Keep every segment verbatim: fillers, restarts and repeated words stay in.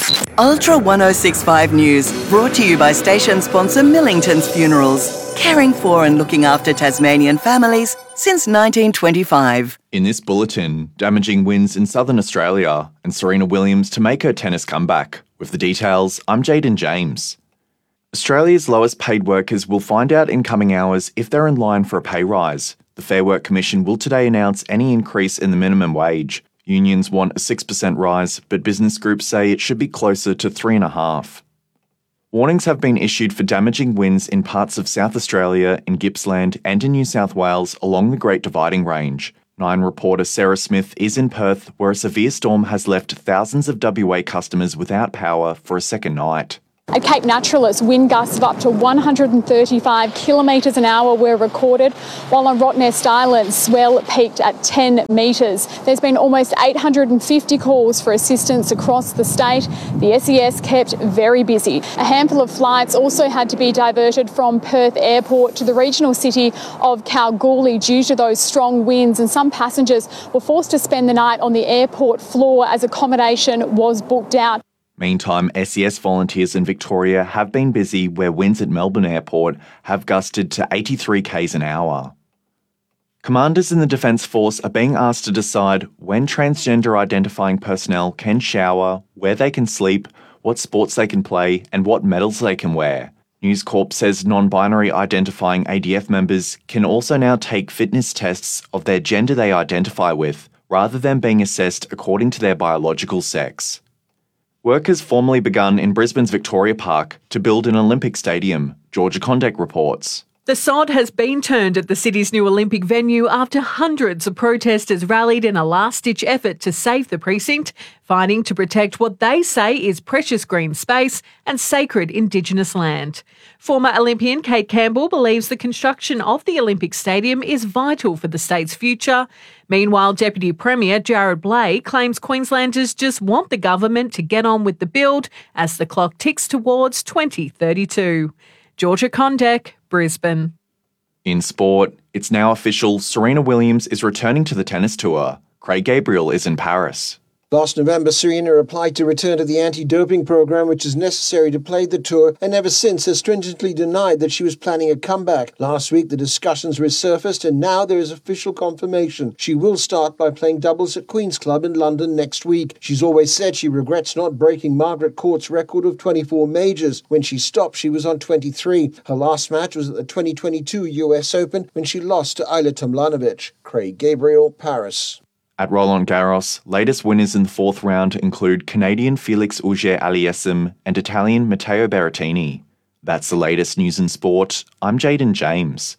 Ultra ten sixty-five News, brought to you by station sponsor Millington's Funerals, caring for and looking after Tasmanian families since nineteen twenty-five. In this bulletin, damaging winds in southern Australia and Serena Williams to make her tennis comeback. With the details, I'm Jaden James. Australia's lowest paid workers will find out in coming hours if they're in line for a pay rise. The Fair Work Commission will today announce any increase in the minimum wage. Unions want a six percent rise, but business groups say it should be closer to three point five percent. Warnings have been issued for damaging winds in parts of South Australia, in Gippsland and in New South Wales along the Great Dividing Range. Nine reporter Sarah Smith is in Perth, where a severe storm has left thousands of W A customers without power for a second night. At Cape Naturalist, wind gusts of up to one hundred thirty-five kilometres an hour were recorded, while on Rottnest Island, swell peaked at ten metres. There's been almost eight hundred fifty calls for assistance across the state. The S E S kept very busy. A handful of flights also had to be diverted from Perth Airport to the regional city of Kalgoorlie due to those strong winds, and some passengers were forced to spend the night on the airport floor as accommodation was booked out. Meantime, S E S volunteers in Victoria have been busy where winds at Melbourne Airport have gusted to eighty-three kilometres an hour. Commanders in the Defence Force are being asked to decide when transgender identifying personnel can shower, where they can sleep, what sports they can play, and what medals they can wear. News Corp says non-binary identifying A D F members can also now take fitness tests of their gender they identify with, rather than being assessed according to their biological sex. Work has formally begun in Brisbane's Victoria Park to build an Olympic stadium, Georgia Condek reports. The sod has been turned at the city's new Olympic venue after hundreds of protesters rallied in a last-ditch effort to save the precinct, fighting to protect what they say is precious green space and sacred Indigenous land. Former Olympian Kate Campbell believes the construction of the Olympic Stadium is vital for the state's future. Meanwhile, Deputy Premier Jared Blake claims Queenslanders just want the government to get on with the build as the clock ticks towards twenty thirty-two. Georgia Condek, Brisbane. In sport, it's now official, Serena Williams is returning to the tennis tour. Craig Gabriel is in Paris. Last November, Serena applied to return to the anti-doping program, which is necessary to play the tour, and ever since has stringently denied that she was planning a comeback. Last week, the discussions resurfaced, and now there is official confirmation. She will start by playing doubles at Queen's Club in London next week. She's always said she regrets not breaking Margaret Court's record of twenty-four majors. When she stopped, she was on twenty-three. Her last match was at the twenty twenty-two U S Open, when she lost to Ajla Tomljanovic. Craig Gabriel, Paris. At Roland Garros, latest winners in the fourth round include Canadian Felix Auger-Aliassime and Italian Matteo Berrettini. That's the latest news in sport. I'm Jaden James.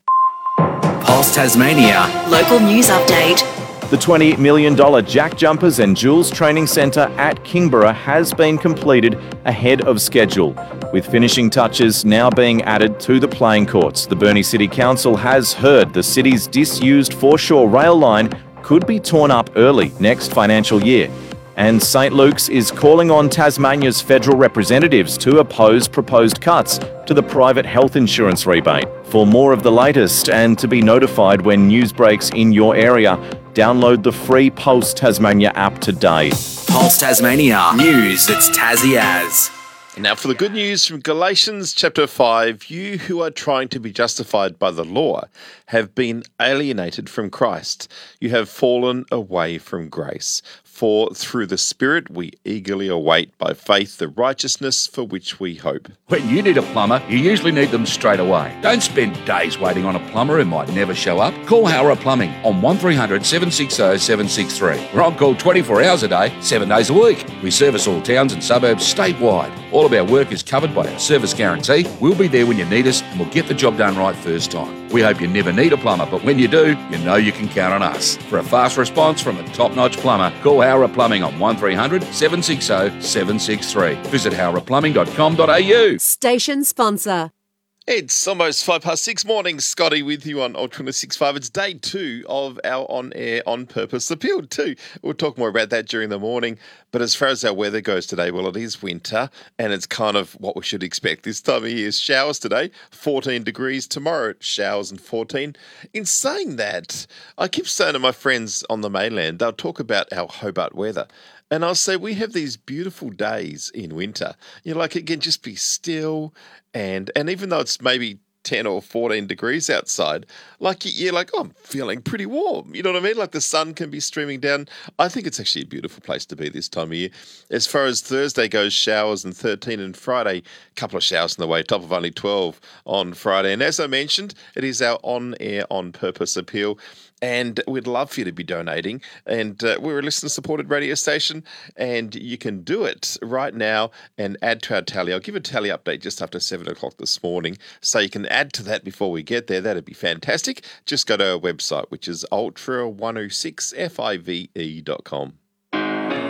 Pulse Tasmania. Local news update. The twenty million dollars Jack Jumpers and Jules Training Centre at Kingborough has been completed ahead of schedule, with finishing touches now being added to the playing courts. The Burnie City Council has heard the city's disused foreshore rail line could be torn up early next financial year. And St Luke's is calling on Tasmania's federal representatives to oppose proposed cuts to the private health insurance rebate. For more of the latest and to be notified when news breaks in your area, download the free Pulse Tasmania app today. Pulse Tasmania. News that's Tassie as. Now for the good news from Galatians chapter five, you who are trying to be justified by the law have been alienated from Christ. You have fallen away from grace. For through the Spirit we eagerly await by faith the righteousness for which we hope. When you need a plumber, you usually need them straight away. Don't spend days waiting on a plumber who might never show up. Call Howrah Plumbing on one three hundred, seven six zero, seven six three. We're on call twenty-four hours a day, seven days a week. We service all towns and suburbs statewide. All of our work is covered by our service guarantee. We'll be there when you need us and we'll get the job done right first time. We hope you never need a plumber, but when you do, you know you can count on us. For a fast response from a top-notch plumber, call Howrah Plumbing on one three hundred, seven six zero, seven six three. Visit howrah plumbing dot com dot a u. Station sponsor. It's almost five past six morning. Scotty with you on Ultra ten sixty-five. It's day two of our on-air, on-purpose appeal too. We'll talk more about that during the morning. But as far as our weather goes today, well, it is winter and it's kind of what we should expect this time of year. Showers today, fourteen degrees. Tomorrow, showers and fourteen. In saying that, I keep saying to my friends on the mainland, they'll talk about our Hobart weather. And I'll say we have these beautiful days in winter. You know, like it can just be still, and and even though it's maybe ten or fourteen degrees outside, like you're like, oh, I'm feeling pretty warm. You know what I mean? Like the sun can be streaming down. I think it's actually a beautiful place to be this time of year. As far as Thursday goes, showers and thirteen, and Friday, a couple of showers in the way, top of only twelve on Friday. And as I mentioned, it is our on-air, on-purpose appeal. And we'd love for you to be donating. And uh, we're a listener-supported radio station, and you can do it right now and add to our tally. I'll give a tally update just after seven o'clock this morning, so you can add to that before we get there. That'd be fantastic. Just go to our website, which is ultra one oh six five e dot com.